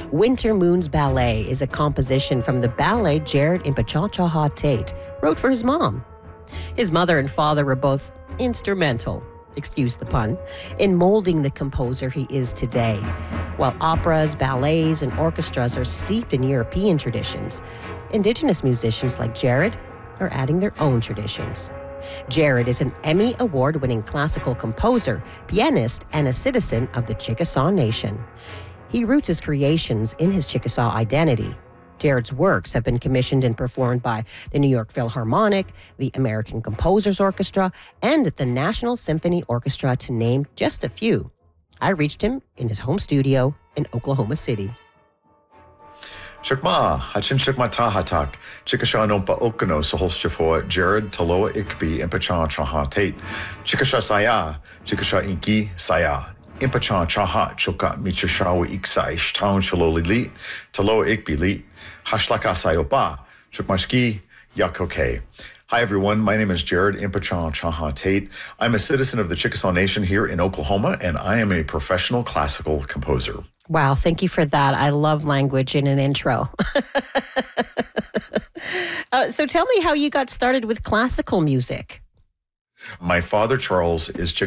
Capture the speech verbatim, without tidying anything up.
Winter Moon's Ballet is a composition from the ballet Jared Impachachaha Tate wrote for his mom. His mother and father were both instrumental, excuse the pun, in molding the composer he is today. While operas, ballets, and orchestras are steeped in European traditions, Indigenous musicians like Jared are adding their own traditions. Jared is an Emmy Award-winning classical composer, pianist, and a citizen of the Chickasaw Nation. He roots his creations in his Chickasaw identity. Jared's works have been commissioned and performed by the New York Philharmonic, the American Composers Orchestra, and the National Symphony Orchestra, to name just a few. I reached him in his home studio in Oklahoma City. Chukma, Hachin Chukma Tahatak, Chickasha Nompa Okano, Saholstafo, Jared Taloa Ikbi, Impacha Chaha Tate, Chickasha Saya, Chickasha Inki Saya, Impacha Chaha, Chuka Michashawa Iksai, Town Shaloli, Taloa Ikbi Li, Hashlaka Sayopa, Chukmashki, Yakoke. Hi, everyone. My name is Jared Impacha Chaha Tate. I'm a citizen of the Chickasaw Nation here in Oklahoma, and I am a professional classical composer. Wow, thank you for that. I love language in an intro. uh, so tell me how you got started with classical music. My father, Charles, is Chickasaw.